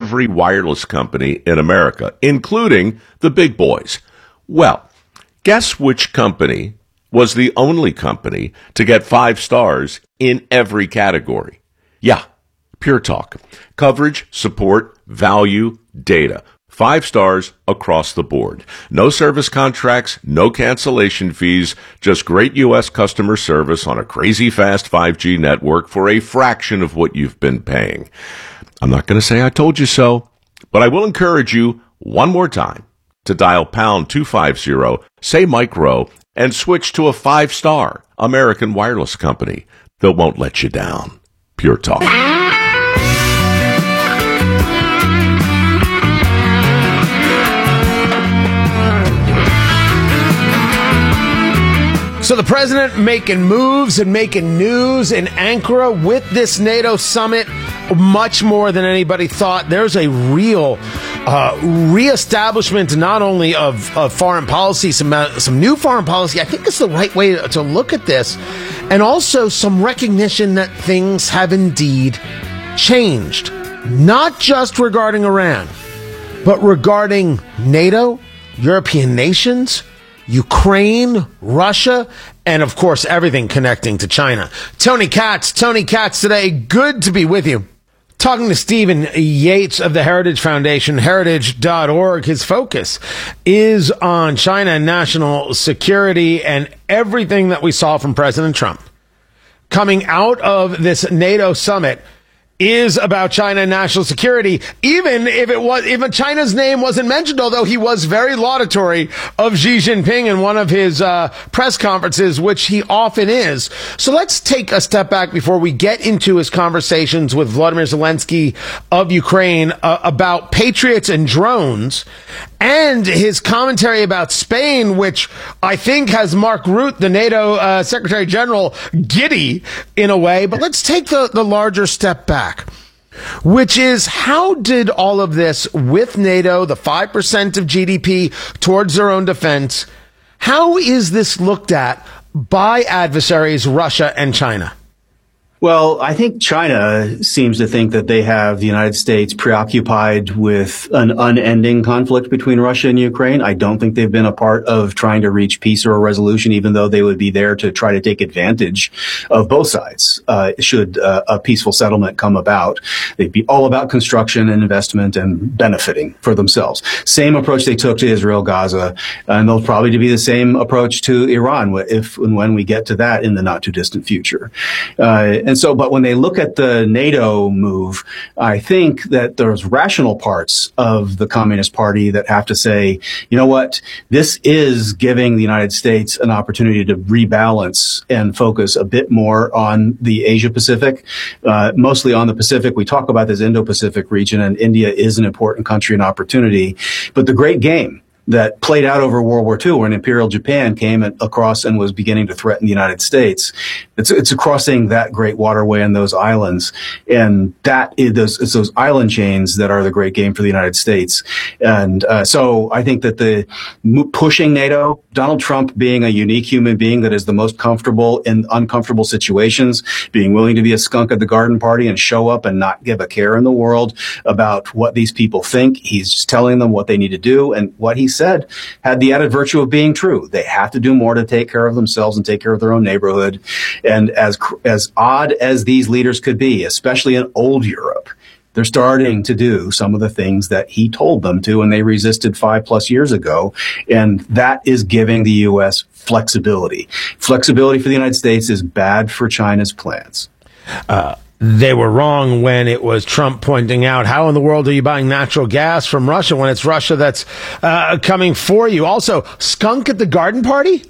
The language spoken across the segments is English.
every wireless company in America, including the big boys. Well, guess which company was the only company to get 5 stars in every category? Yeah, Pure Talk. Coverage, support, value, data. 5 stars across the board. No service contracts, no cancellation fees, just great U.S. customer service on a crazy fast 5G network for a fraction of what you've been paying. I'm not going to say I told you so, but I will encourage you one more time to dial pound 250, say Mike Rowe, and switch to a 5-star American wireless company that won't let you down. Pure Talk. So the president making moves and making news in Ankara with this NATO summit, much more than anybody thought. There's a real reestablishment not only of foreign policy, some new foreign policy. I think it's the right way to look at this. And also some recognition that things have indeed changed. Not just regarding Iran, but regarding NATO, European nations, Ukraine, Russia, and of course, everything connecting to China. Tony Katz today. Good to be with you. Talking to Stephen Yates of the Heritage Foundation, heritage.org. His focus is on China and national security and everything that we saw from President Trump coming out of this NATO summit is about China and national security, even if China's name wasn't mentioned, although he was very laudatory of Xi Jinping in one of his press conferences, which he often is. So let's take a step back before we get into his conversations with Vladimir Zelensky of Ukraine about Patriots and drones, and his commentary about Spain, which I think has Mark Rutte, the NATO Secretary General, giddy in a way. But let's take the larger step back, which is how did all of this with NATO, the 5% of GDP towards their own defense, how is this looked at by adversaries Russia and China? Well, I think China seems to think that they have the United States preoccupied with an unending conflict between Russia and Ukraine. I don't think they've been a part of trying to reach peace or a resolution, even though they would be there to try to take advantage of both sides should a peaceful settlement come about. They'd be all about construction and investment and benefiting for themselves. Same approach they took to Israel, Gaza, and they'll probably be the same approach to Iran if and when we get to that in the not too distant future. But when they look at the NATO move, I think that there's rational parts of the Communist Party that have to say, you know what, this is giving the United States an opportunity to rebalance and focus a bit more on the Asia Pacific, mostly on the Pacific. We talk about this Indo-Pacific region, and India is an important country and opportunity. But the great game that played out over World War II, when Imperial Japan came across and was beginning to threaten the United States. It's crossing that great waterway and those islands. And it's those island chains that are the great game for the United States. And so I think that the pushing NATO, Donald Trump being a unique human being that is the most comfortable in uncomfortable situations, being willing to be a skunk at the garden party and show up and not give a care in the world about what these people think. He's just telling them what they need to do, and what he said had the added virtue of being true. They have to do more to take care of themselves and take care of their own neighborhood. And as odd as these leaders could be, especially in old Europe, they're starting to do some of the things that he told them to, and they resisted 5+ years ago. And that is giving the U.S. flexibility. Flexibility for the United States is bad for China's plans. They were wrong when it was Trump pointing out, how in the world are you buying natural gas from Russia when it's Russia that's coming for you? Also, skunk at the garden party?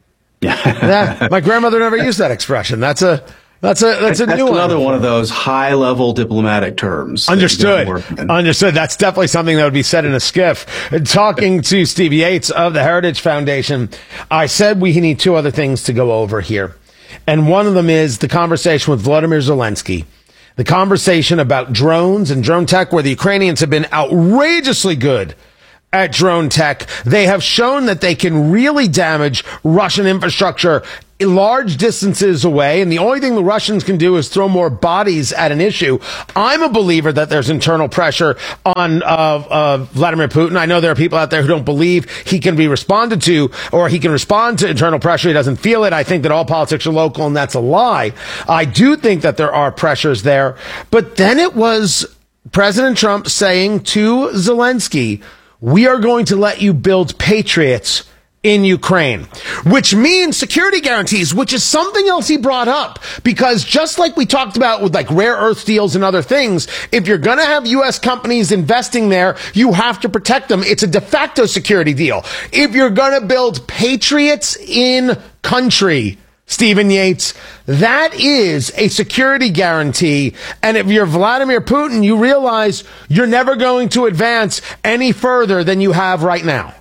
Yeah. My grandmother never used that expression. That's a new one. Another one of those high-level diplomatic terms. Understood. That's definitely something that would be said in a skiff. Talking to Steve Yates of the Heritage Foundation, I said we need 2 other things to go over here. And one of them is the conversation with Vladimir Zelensky, the conversation about drones and drone tech, where the Ukrainians have been outrageously good at drone tech. They have shown that they can really damage Russian infrastructure large distances away, and the only thing the Russians can do is throw more bodies at an issue. I'm a believer that there's internal pressure on Vladimir Putin. I know there are people out there who don't believe he can be responded to, or he can respond to internal pressure. He doesn't feel it. I think that all politics are local, and that's a lie. I do think that there are pressures there. But then it was President Trump saying to Zelensky, we are going to let you build Patriots in Ukraine, which means security guarantees, which is something else he brought up, because just like we talked about with like rare earth deals and other things, if you're going to have U.S. companies investing there, you have to protect them. It's a de facto security deal. If you're going to build Patriots in country, Stephen Yates, that is a security guarantee. And if you're Vladimir Putin, you realize you're never going to advance any further than you have right now.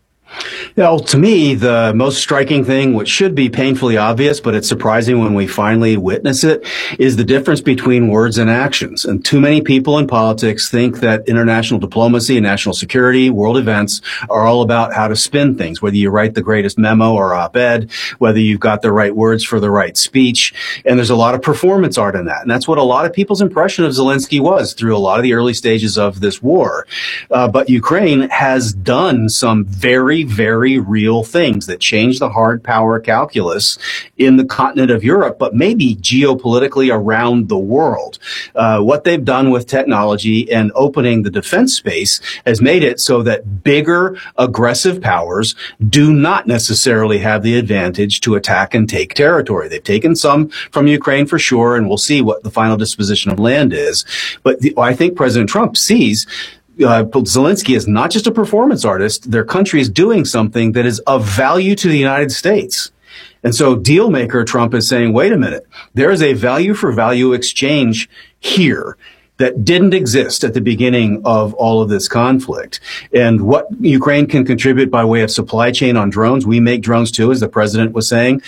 Now, to me, the most striking thing, which should be painfully obvious, but it's surprising when we finally witness it, is the difference between words and actions. And too many people in politics think that international diplomacy and national security, world events, are all about how to spin things, whether you write the greatest memo or op-ed, whether you've got the right words for the right speech. And there's a lot of performance art in that. And that's what a lot of people's impression of Zelensky was through a lot of the early stages of this war. But Ukraine has done some very, very real things that change the hard power calculus in the continent of Europe, but maybe geopolitically around the world. What they've done with technology and opening the defense space has made it so that bigger, aggressive powers do not necessarily have the advantage to attack and take territory. They've taken some from Ukraine for sure, and we'll see what the final disposition of land is. But I think President Trump sees Zelensky is not just a performance artist. Their country is doing something that is of value to the United States. And so deal maker Trump is saying, wait a minute, there is a value for value exchange here that didn't exist at the beginning of all of this conflict. And what Ukraine can contribute by way of supply chain on drones, we make drones too, as the president was saying.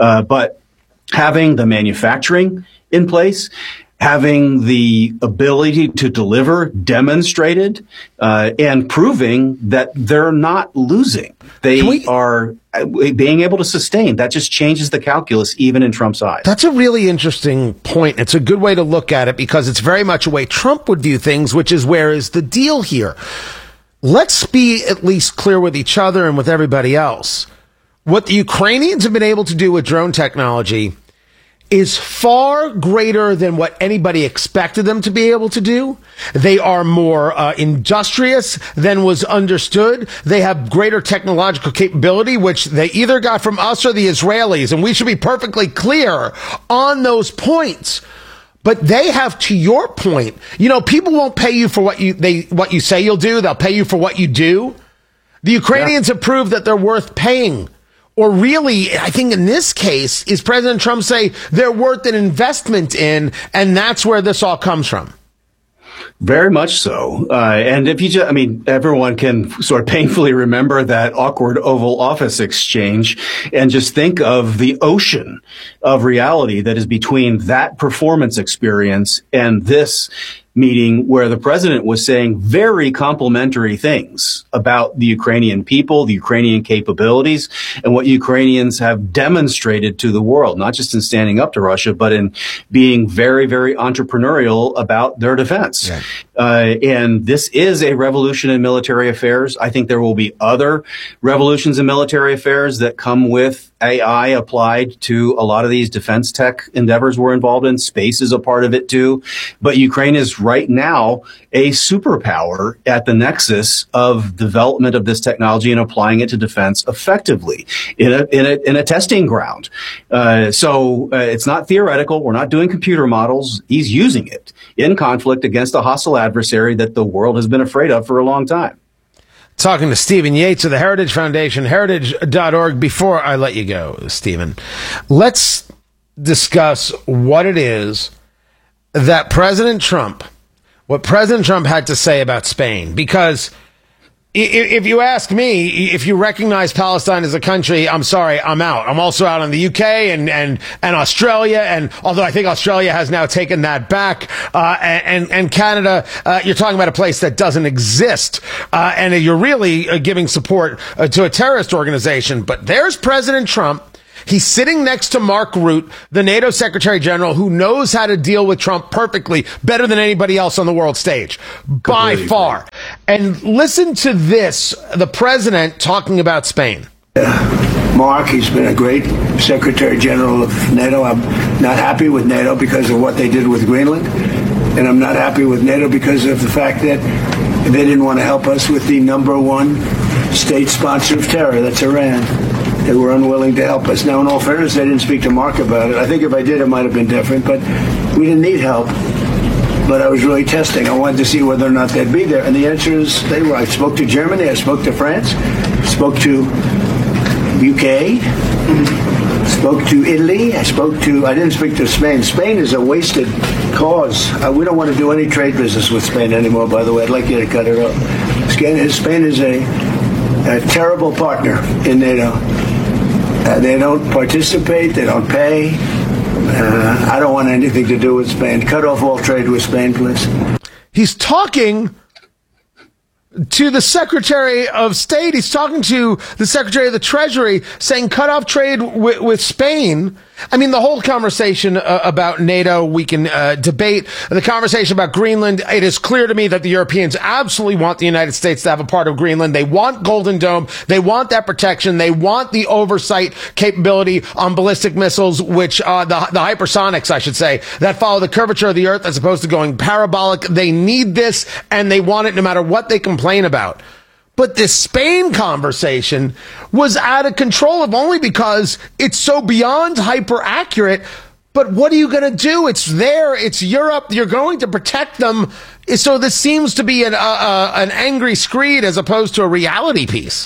But having the manufacturing in place, having the ability to deliver demonstrated, and proving that they're not losing. They are being able to sustain. That just changes the calculus, even in Trump's eyes. That's a really interesting point. It's a good way to look at it because it's very much a way Trump would view things, which is where is the deal here? Let's be at least clear with each other and with everybody else. What the Ukrainians have been able to do with drone technology is far greater than what anybody expected them to be able to do. They are more industrious than was understood. They have greater technological capability, which they either got from us or the Israelis, and we should be perfectly clear on those points. But they have, to your point, people won't pay you for what you say you'll do. They'll pay you for what you do. The Ukrainians have proved that they're worth paying. Or really, I think in this case, is President Trump say they're worth an investment in, and that's where this all comes from. Very much so. And if you everyone can sort of painfully remember that awkward Oval Office exchange and just think of the ocean of reality that is between that performance experience and this meeting where the president was saying very complimentary things about the Ukrainian people, the Ukrainian capabilities, and what Ukrainians have demonstrated to the world, not just in standing up to Russia, but in being very, very entrepreneurial about their defense. Yeah. And this is a revolution in military affairs. I think there will be other revolutions in military affairs that come with AI applied to a lot of these defense tech endeavors we're involved in. Space is a part of it too. But Ukraine is right now a superpower at the nexus of development of this technology and applying it to defense effectively in a testing ground. So it's not theoretical. We're not doing computer models. He's using it in conflict against a hostile adversary that the world has been afraid of for a long time. Talking to Stephen Yates of the Heritage Foundation, heritage.org. Before I let you go, Stephen, let's discuss what it is that what President Trump had to say about Spain. Because if you ask me, if you recognize Palestine as a country, I'm sorry, I'm out. I'm also out on the UK and Australia. And although I think Australia has now taken that back, and Canada, you're talking about a place that doesn't exist. And you're really giving support to a terrorist organization. But there's President Trump He's sitting next to Mark Rutte, the NATO Secretary General, who knows how to deal with Trump perfectly, better than anybody else on the world stage, by far. And listen to this, the president talking about Spain. Mark, he's been a great Secretary General of NATO. I'm not happy with NATO because of what they did with Greenland. And I'm not happy with NATO because of the fact that they didn't want to help us with the number one state sponsor of terror, that's Iran. They were unwilling to help us. Now, in all fairness, I didn't speak to Mark about it. I think if I did, it might have been different, but we didn't need help. But I was really testing. I wanted to see whether or not they'd be there. And the answer is they were. I spoke to Germany, I spoke to France, spoke to UK, spoke to Italy, I didn't speak to Spain. Spain is a wasted cause. We don't want to do any trade business with Spain anymore, by the way. I'd like you to cut it off. Spain is a terrible partner in NATO. They don't participate, they don't pay. I don't want anything to do with Spain. Cut off all trade with Spain, please. He's talking to the Secretary of State. He's talking to the Secretary of the Treasury, saying cut off trade with Spain. I mean, the whole conversation about NATO, we can debate. The conversation about Greenland, it is clear to me that the Europeans absolutely want the United States to have a part of Greenland. They want Golden Dome. They want that protection. They want the oversight capability on ballistic missiles, which the hypersonics, I should say, that follow the curvature of the Earth as opposed to going parabolic. They need this, and they want it no matter what they complain about. But this Spain conversation was out of control, if only because it's so beyond hyper accurate. But what are you going to do? It's there. It's Europe. You're going to protect them. So this seems to be an angry screed as opposed to a reality piece.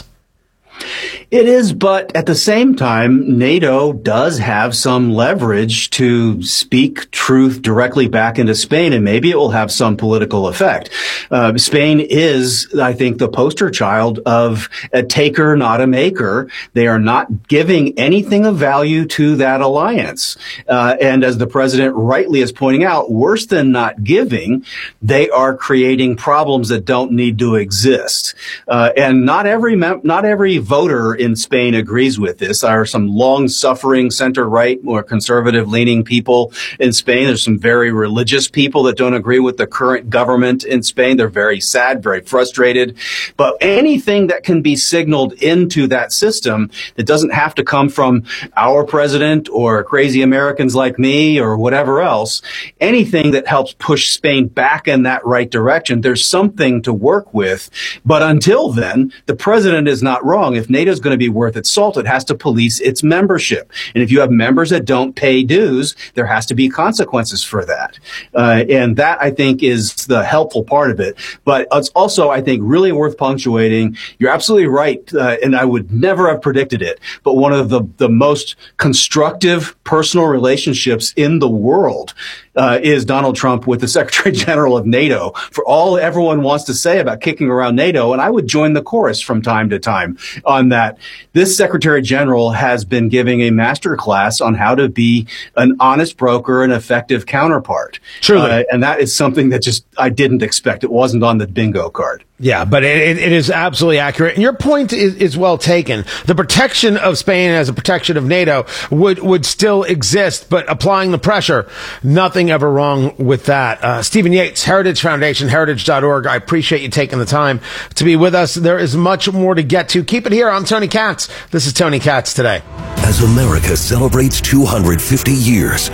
It is, but at the same time, NATO does have some leverage to speak truth directly back into Spain, and maybe it will have some political effect. Spain is, I think, the poster child of a taker, not a maker. They are not giving anything of value to that alliance. And as the president rightly is pointing out, worse than not giving, they are creating problems that don't need to exist. And not every voter in Spain agrees with this. There are some long-suffering center-right or conservative-leaning people in Spain. There's some very religious people that don't agree with the current government in Spain. They're very sad, very frustrated. But anything that can be signaled into that system that doesn't have to come from our president or crazy Americans like me or whatever else, anything that helps push Spain back in that right direction, there's something to work with. But until then, the president is not wrong. If NATO is going to be worth its salt, it has to police its membership. And if you have members that don't pay dues, there has to be consequences for that. And that, I think, is the helpful part of it. But it's also, I think, really worth punctuating. You're absolutely right. And I would never have predicted it. But one of the most constructive personal relationships in the world is Donald Trump with the Secretary General of NATO. For all everyone wants to say about kicking around NATO, and I would join the chorus from time to time on that, this Secretary General has been giving a master class on how to be an honest broker, an effective counterpart. Truly. And that is something that just I didn't expect. It wasn't on the bingo card. Yeah, but it is absolutely accurate. And your point is well taken. The protection of Spain as a protection of NATO would still exist, but applying the pressure, nothing ever wrong with that. Stephen Yates, Heritage Foundation, heritage.org. I appreciate you taking the time to be with us. There is much more to get to. Keep it here. I'm Tony Katz. This is Tony Katz Today. As America celebrates 250 years,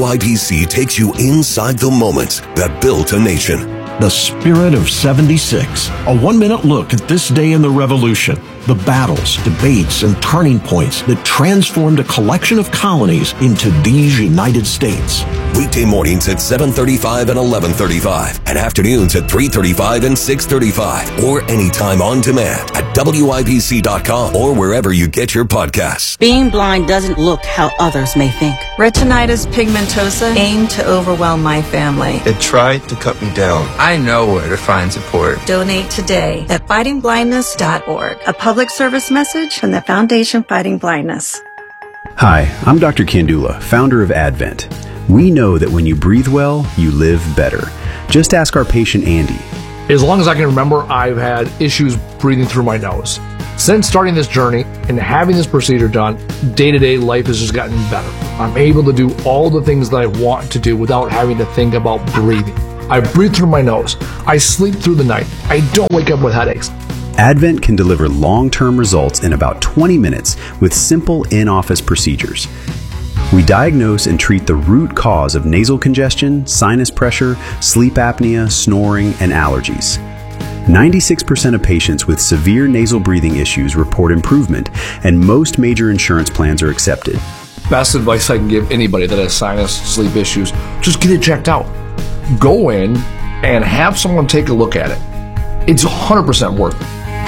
WIBC takes you inside the moments that built a nation. The Spirit of 76, a one-minute look at this day in the Revolution, the battles, debates, and turning points that transformed a collection of colonies into these United States. Weekday mornings at 7:35 and 11:35, and afternoons at 3:35 and 6:35, or anytime on demand at WIBC.com or wherever you get your podcasts. Being blind doesn't look how others may think. Retinitis pigmentosa aimed to overwhelm my family. It tried to cut me down. I know where to find support. Donate today at fightingblindness.org. A public service message from the Foundation Fighting Blindness. Hi, I'm Dr. Kandula, founder of Advent. We know that when you breathe well, you live better. Just ask our patient Andy. As long as I can remember, I've had issues breathing through my nose. Since starting this journey and having this procedure done, day-to-day life has just gotten better. I'm able to do all the things that I want to do without having to think about breathing. I breathe through my nose. I sleep through the night. I don't wake up with headaches. Advent can deliver long-term results in about 20 minutes with simple in-office procedures. We diagnose and treat the root cause of nasal congestion, sinus pressure, sleep apnea, snoring, and allergies. 96% of patients with severe nasal breathing issues report improvement, and most major insurance plans are accepted. Best advice I can give anybody that has sinus, sleep issues, just get it checked out. Go in and have someone take a look at it. It's 100% worth it.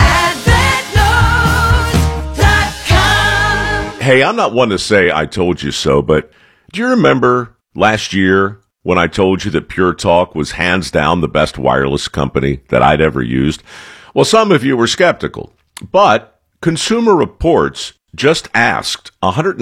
Hey, I'm not one to say I told you so, but do you remember last year when I told you that Pure Talk was hands down the best wireless company that I'd ever used? Well, some of you were skeptical, but Consumer Reports just asked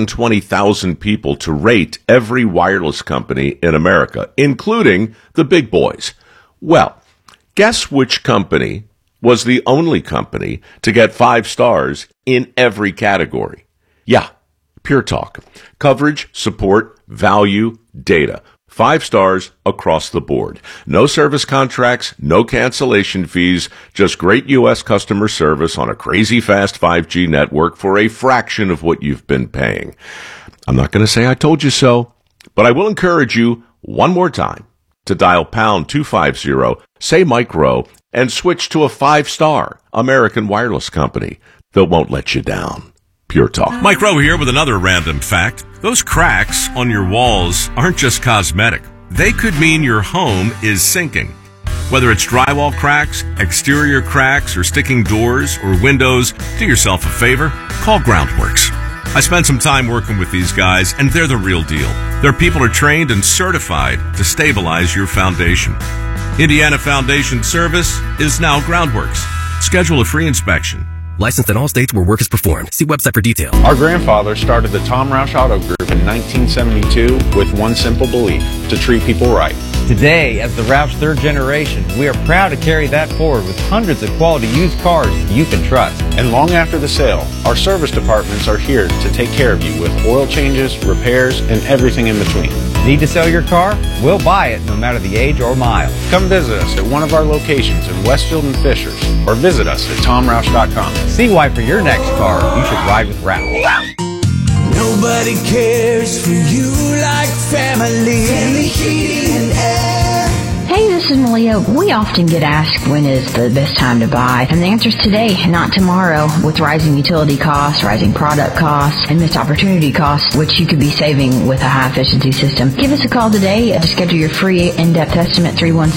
120,000 people to rate every wireless company in America, including the big boys. Well, guess which company was the only company to get 5 stars in every category? Yeah, Pure Talk. Coverage, support, value, data. 5 stars across the board. No service contracts, no cancellation fees, just great U.S. customer service on a crazy fast 5G network for a fraction of what you've been paying. I'm not going to say I told you so, but I will encourage you one more time to dial pound 250, say Mike Rowe, and switch to a 5-star American wireless company that won't let you down. Pure Talk. Mike Rowe here with another random fact. Those cracks on your walls aren't just cosmetic. They could mean your home is sinking. Whether it's drywall cracks, exterior cracks, or sticking doors or windows, do yourself a favor, call Groundworks. I spent some time working with these guys, and they're the real deal. Their people are trained and certified to stabilize your foundation. Indiana Foundation Service is now Groundworks. Schedule a free inspection. Licensed in all states where work is performed. See website for details. Our grandfather started the Tom Roush Auto Group in 1972 with one simple belief: to treat people right. Today, as the Roush third generation, we are proud to carry that forward with hundreds of quality used cars you can trust. And long after the sale, our service departments are here to take care of you with oil changes, repairs, and everything in between. Need to sell your car? We'll buy it no matter the age or mile. Come visit us at one of our locations in Westfield and Fishers, or visit us at TomRoush.com. See why for your next car, you should ride with Roush. Nobody cares for you like family. Family Heating and Air. Hey, this is Malia. We often get asked when is the best time to buy, and the answer is today, not tomorrow. With rising utility costs, rising product costs, and missed opportunity costs, which you could be saving with a high-efficiency system. Give us a call today to schedule your free in-depth estimate,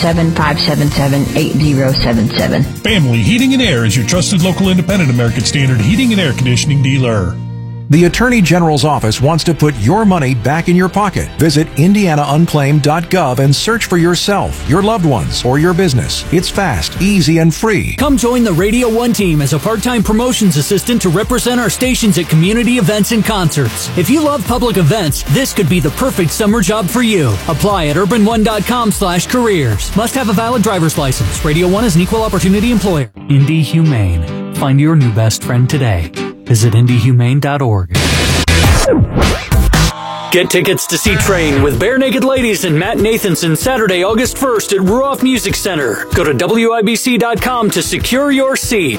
317-577-8077. Family Heating and Air is your trusted local independent American Standard heating and air conditioning dealer. The Attorney General's office wants to put your money back in your pocket. Visit indianaunclaimed.gov and search for yourself, your loved ones, or your business. It's fast, easy, and free. Come join the Radio 1 team as a part-time promotions assistant to represent our stations at community events and concerts. If you love public events, this could be the perfect summer job for you. Apply at urban1.com/careers. Must have a valid driver's license. Radio 1 is an equal opportunity employer. Indy Humane. Find your new best friend today. Visit indyhumane.org. Get tickets to see Train with Bare Naked Ladies and Matt Nathanson Saturday, August 1st at Ruoff Music Center. Go to WIBC.com to secure your seat.